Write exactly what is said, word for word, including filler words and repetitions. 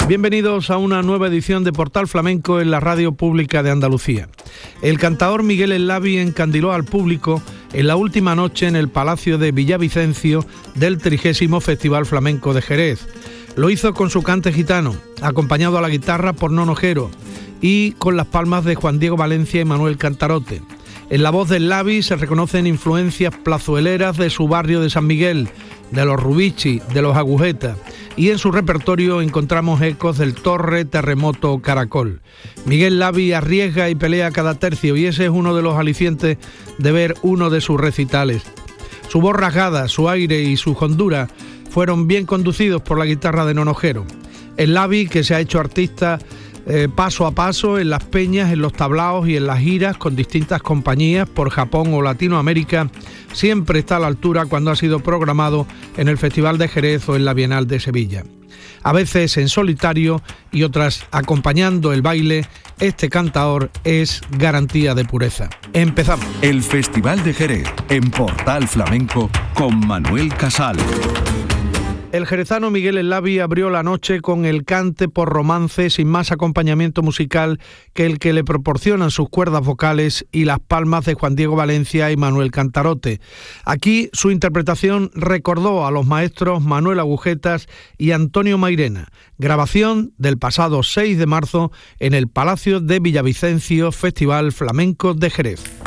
Bienvenidos a una nueva edición de Portal Flamenco en la Radio Pública de Andalucía. El cantador Miguel El Lavi encandiló al público en la última noche en el Palacio de Villavicencio del trigésimo Festival Flamenco de Jerez. Lo hizo con su cante gitano, acompañado a la guitarra por Nonojero y con las palmas de Juan Diego Valencia y Manuel Cantarote. En la voz del Lavi se reconocen influencias plazueleras de su barrio de San Miguel, de los Rubici, de los Agujetas, y en su repertorio encontramos ecos del Torre, Terremoto, Caracol. Miguel Lavi arriesga y pelea cada tercio y ese es uno de los alicientes de ver uno de sus recitales. Su voz rasgada, su aire y su hondura fueron bien conducidos por la guitarra de Nonojero. El Lavi, que se ha hecho artista eh, paso a paso en las peñas, en los tablaos y en las giras con distintas compañías por Japón o Latinoamérica, siempre está a la altura cuando ha sido programado en el Festival de Jerez o en la Bienal de Sevilla. A veces en solitario y otras acompañando el baile, este cantador es garantía de pureza. Empezamos. El Festival de Jerez en Portal Flamenco con Manuel Casal. El jerezano Miguel El Lavi abrió la noche con el cante por romance sin más acompañamiento musical que el que le proporcionan sus cuerdas vocales y las palmas de Juan Diego Valencia y Manuel Cantarote. Aquí su interpretación recordó a los maestros Manuel Agujetas y Antonio Mairena. Grabación del pasado seis de marzo en el Palacio de Villavicencio, Festival Flamenco de Jerez.